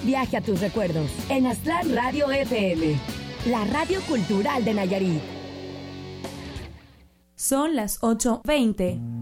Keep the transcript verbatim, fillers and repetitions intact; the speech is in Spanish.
viaje a tus recuerdos en Aztlán Radio F M, la radio cultural de Nayarit. Son las ocho veinte.